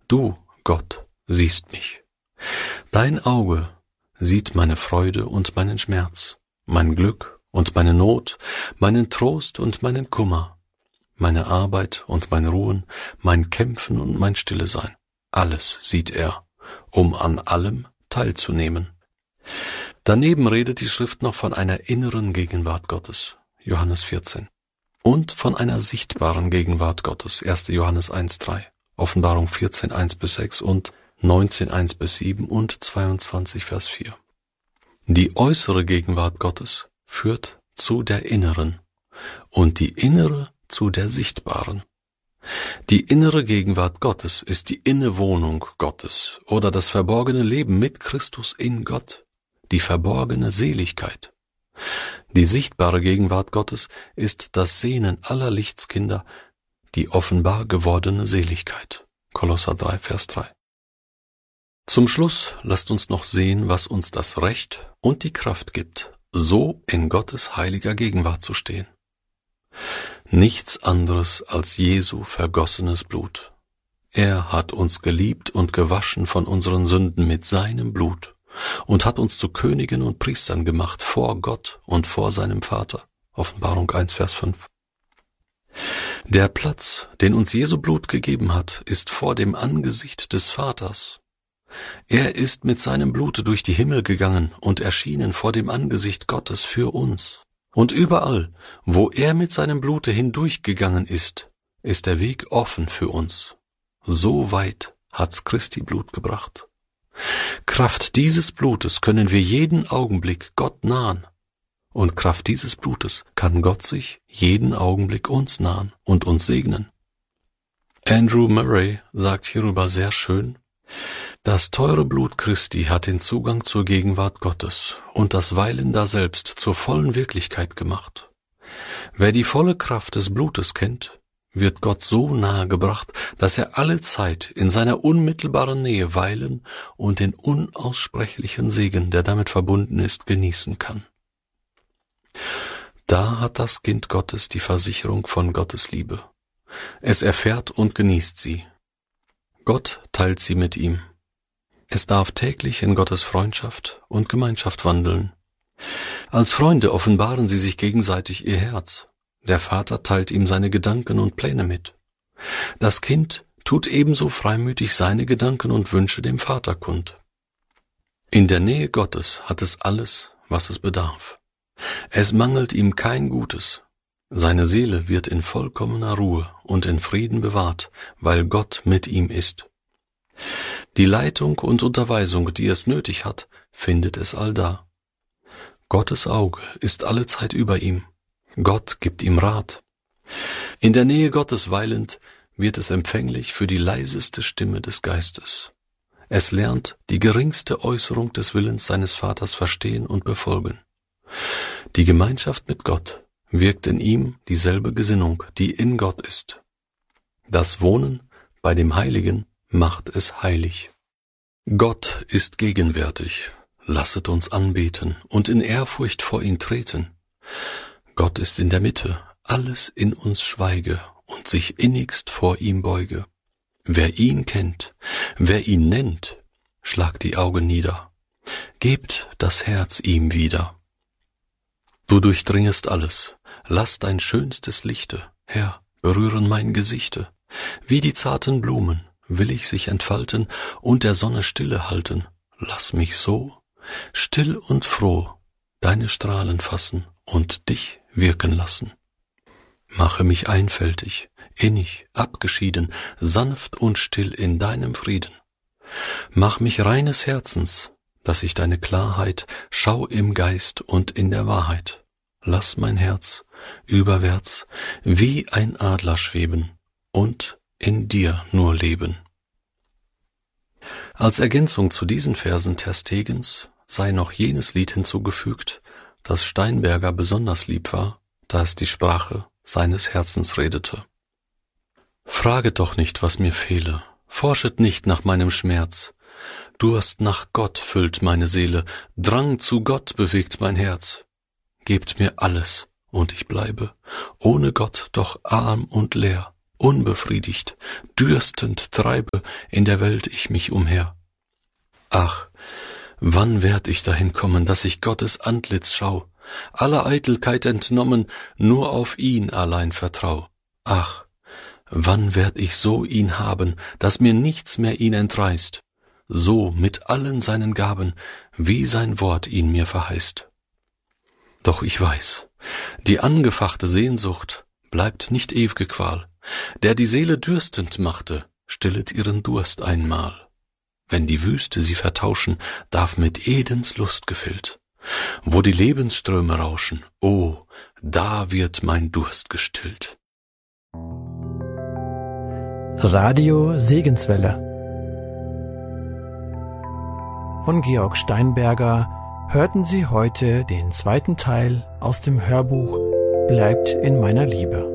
Du, Gott, siehst mich. Dein Auge sieht meine Freude und meinen Schmerz, mein Glück und meine Not, meinen Trost und meinen Kummer, meine Arbeit und mein Ruhen, mein Kämpfen und mein Stillesein. Alles sieht er, um an allem teilzunehmen. Daneben redet die Schrift noch von einer inneren Gegenwart Gottes, Johannes 14, und von einer sichtbaren Gegenwart Gottes, 1. Johannes 1,3, Offenbarung 14, 1-6 und 19, 1-7 und 22, Vers 4. Die äußere Gegenwart Gottes führt zu der inneren und die innere zu der sichtbaren. Die innere Gegenwart Gottes ist die Innewohnung Gottes oder das verborgene Leben mit Christus in Gott, die verborgene Seligkeit. Die sichtbare Gegenwart Gottes ist das Sehnen aller Lichtskinder, die offenbar gewordene Seligkeit. Kolosser 3, Vers 3. Zum Schluss lasst uns noch sehen, was uns das Recht und die Kraft gibt, so in Gottes heiliger Gegenwart zu stehen. Nichts anderes als Jesu vergossenes Blut. Er hat uns geliebt und gewaschen von unseren Sünden mit seinem Blut und hat uns zu Königen und Priestern gemacht vor Gott und vor seinem Vater. Offenbarung 1, Vers 5. Der Platz, den uns Jesu Blut gegeben hat, ist vor dem Angesicht des Vaters. Er ist mit seinem Blute durch die Himmel gegangen und erschienen vor dem Angesicht Gottes für uns. Und überall, wo er mit seinem Blute hindurchgegangen ist der Weg offen für uns. So weit hat's Christi Blut gebracht. Kraft dieses Blutes können wir jeden Augenblick Gott nahen. Und Kraft dieses Blutes kann Gott sich jeden Augenblick uns nahen und uns segnen. Andrew Murray sagt hierüber sehr schön: Das teure Blut Christi hat den Zugang zur Gegenwart Gottes und das Weilen daselbst zur vollen Wirklichkeit gemacht. Wer die volle Kraft des Blutes kennt, wird Gott so nahe gebracht, dass er alle Zeit in seiner unmittelbaren Nähe weilen und den unaussprechlichen Segen, der damit verbunden ist, genießen kann. Da hat das Kind Gottes die Versicherung von Gottes Liebe. Es erfährt und genießt sie. Gott teilt sie mit ihm. Es darf täglich in Gottes Freundschaft und Gemeinschaft wandeln. Als Freunde offenbaren sie sich gegenseitig ihr Herz. Der Vater teilt ihm seine Gedanken und Pläne mit. Das Kind tut ebenso freimütig seine Gedanken und Wünsche dem Vater kund. In der Nähe Gottes hat es alles, was es bedarf. Es mangelt ihm kein Gutes. Seine Seele wird in vollkommener Ruhe und in Frieden bewahrt, weil Gott mit ihm ist. Die Leitung und Unterweisung, die es nötig hat, findet es allda. Gottes Auge ist allezeit über ihm. Gott gibt ihm Rat. In der Nähe Gottes weilend wird es empfänglich für die leiseste Stimme des Geistes. Es lernt die geringste Äußerung des Willens seines Vaters verstehen und befolgen. Die Gemeinschaft mit Gott wirkt in ihm dieselbe Gesinnung, die in Gott ist. Das Wohnen bei dem Heiligen macht es heilig. Gott ist gegenwärtig. Lasset uns anbeten und in Ehrfurcht vor ihn treten. Gott ist in der Mitte, alles in uns schweige und sich innigst vor ihm beuge. Wer ihn kennt, wer ihn nennt, schlagt die Augen nieder, gebt das Herz ihm wieder. Du durchdringest alles, lass dein schönstes Lichte, Herr, berühren mein Gesichte. Wie die zarten Blumen will ich sich entfalten und der Sonne Stille halten. Lass mich so, still und froh, deine Strahlen fassen und dich wirken lassen. Mache mich einfältig, innig, abgeschieden, sanft und still in deinem Frieden. Mach mich reines Herzens, dass ich deine Klarheit schau im Geist und in der Wahrheit. Lass mein Herz überwärts wie ein Adler schweben und in dir nur leben. Als Ergänzung zu diesen Versen Terstegens sei noch jenes Lied hinzugefügt, das Steinberger besonders lieb war, da es die Sprache seines Herzens redete. Fraget doch nicht, was mir fehle, forschet nicht nach meinem Schmerz. Durst nach Gott füllt meine Seele, Drang zu Gott bewegt mein Herz. Gebt mir alles, und ich bleibe, ohne Gott doch arm und leer, unbefriedigt, dürstend treibe in der Welt ich mich umher. Ach, wann werd ich dahin kommen, dass ich Gottes Antlitz schau, aller Eitelkeit entnommen, nur auf ihn allein vertrau? Ach, wann werd ich so ihn haben, dass mir nichts mehr ihn entreißt, so mit allen seinen Gaben, wie sein Wort ihn mir verheißt? Doch ich weiß, die angefachte Sehnsucht bleibt nicht ew'ge Qual, der die Seele dürstend machte, stillet ihren Durst einmal. Wenn die Wüste sie vertauschen, darf mit Edens Lust gefüllt, wo die Lebensströme rauschen, oh, da wird mein Durst gestillt. Radio Segenswelle von Georg Steinberger hörten Sie heute den zweiten Teil aus dem Hörbuch Bleibt in meiner Liebe.